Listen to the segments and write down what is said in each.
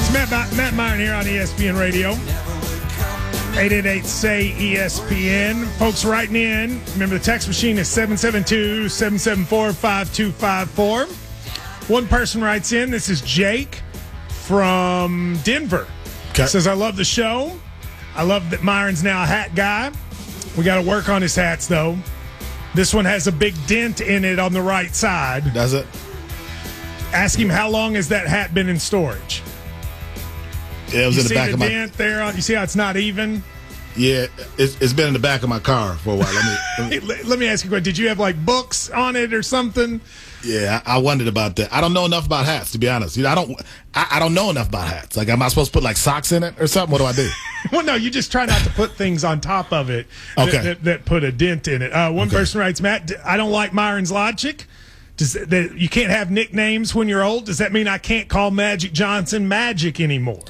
Matt Myron here on ESPN Radio. 888-SAY-ESPN. Folks writing in. Remember, the text machine is 772-774-5254. One person writes in. This is Jake from Denver. Okay. Says, I love the show. I love that Myron's now a hat guy. We got to work on his hats, though. This one has a big dent in it on the right side. Does it? Ask him how long has that hat been in storage. Yeah, it was in the back of my. Dent there. You see how it's not even? Yeah, it's been in the back of my car for a while. Let me ask you a question. Did you have like books on it or something? Yeah, I wondered about that. I don't know enough about hats, to be honest. You know, I don't know enough about hats. Like, am I supposed to put like socks in it or something? What do I do? Well, no, you just try not to put things on top of it that put a dent in it. One person writes, Matt, I don't like Myron's logic. That you can't have nicknames when you're old. Does that mean I can't call Magic Johnson Magic anymore?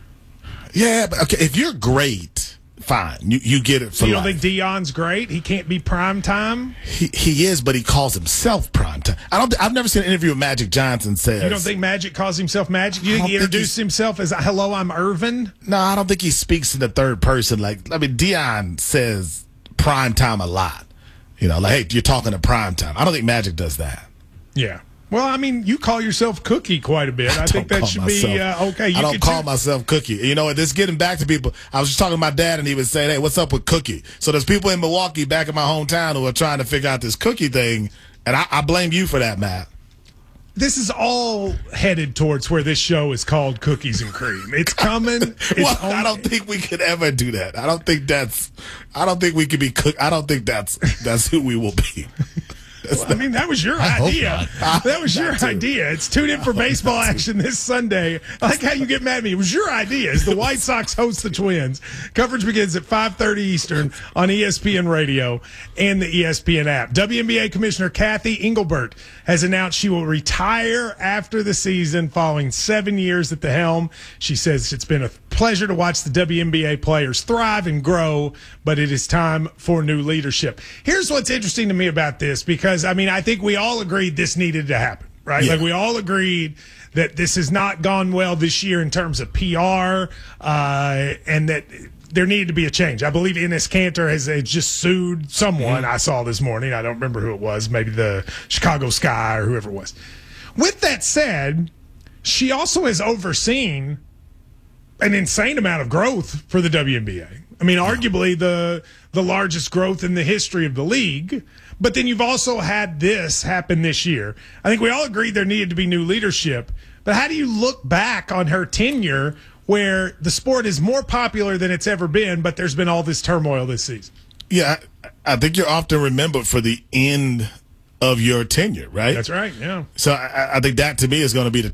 Yeah, but okay, if you're great, fine. You get it for so you life. don't think Deion's great? He can't be prime time? He is, but he calls himself prime time. I've never seen an interview with Magic Johnson says. You don't think Magic calls himself Magic? You think he introduced himself as, hello, I'm Irvin? No, I don't think he speaks in the third person. Like, I mean, Deion says prime time a lot. You know, like, hey, you're talking to prime time. I don't think Magic does that. Yeah. Well, I mean, you call yourself Cookie quite a bit. I think that should be okay. I don't call myself Cookie. You know, this getting back to people. I was just talking to my dad, and he was saying, hey, what's up with Cookie? So there's people in Milwaukee, back in my hometown, who are trying to figure out this Cookie thing, and I blame you for that, Matt. This is all headed towards where this show is called Cookies and Cream. It's coming. I don't think we could ever do that. I don't think we could be I don't think that's who we will be. Well, I mean, that was your idea. That was your idea. It's tuned in for baseball action this Sunday. I like how you get mad at me. It was your idea as the White Sox host the Twins. Coverage begins at 5:30 Eastern on ESPN Radio and the ESPN app. WNBA Commissioner Kathy Engelbert has announced she will retire after the season following 7 years at the helm. She says it's been a pleasure to watch the WNBA players thrive and grow, but it is time for new leadership. Here's what's interesting to me about this, because, I mean, I think we all agreed this needed to happen, right? Yeah. Like, we all agreed that this has not gone well this year in terms of PR, and that there needed to be a change. I believe Enes Kanter has just sued someone I saw this morning. I don't remember who it was, maybe the Chicago Sky or whoever it was. With that said, she also has overseen an insane amount of growth for the WNBA. I mean, arguably the largest growth in the history of the league. But then you've also had this happen this year. I think we all agreed there needed to be new leadership. But how do you look back on her tenure where the sport is more popular than it's ever been, but there's been all this turmoil this season? Yeah, I think you're often remembered for the end of your tenure, right? That's right, yeah. So I think that, to me, is going to be the